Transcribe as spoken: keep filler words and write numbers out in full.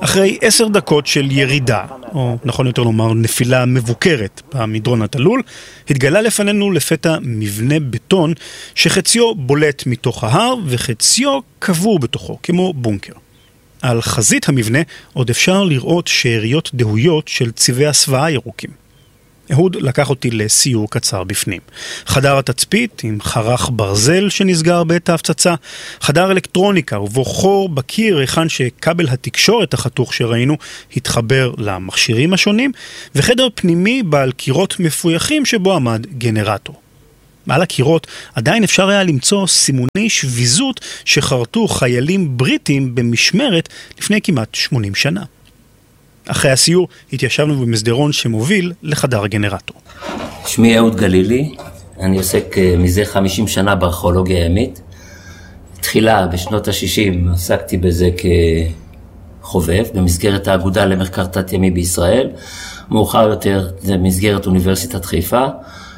אחרי עשר דקות של ירידה, או נכון יותר לומר נפילה מבוקרת במדרון התלול, התגלה לפנינו לפתע מבנה בטון שחציו בולט מתוך ההר וחציו קבור בתוכו, כמו בונקר. על חזית המבנה עוד אפשר לראות שאריות דהויות של צבעי הסוואה ירוקים. אהוד לקח אותי לסיור קצר בפנים. חדר התצפית עם חרך ברזל שנסגר בעת ההפצצה, חדר אלקטרוניקה ובו חור בקיר היכן שכבל התקשורת החתוך שראינו התחבר למכשירים השונים, וחדר פנימי בעל קירות מפויחים שבו עמד גנרטור. על הקירות עדיין אפשר היה למצוא סימוני שביזות שחרטו חיילים בריטים במשמרת לפני כמעט שמונים שנה. אחרי הסיור התיישבנו במסדרון שמוביל לחדר הגנרטור. שמי אהוד גלילי, אני עוסק מזה חמישים שנה בארכיאולוגיה הימית. תחילה בשנות ה-שישים עסקתי בזה כחובב במסגרת האגודה למחקר תת ימי בישראל. מאוחר יותר במסגרת אוניברסיטת חיפה.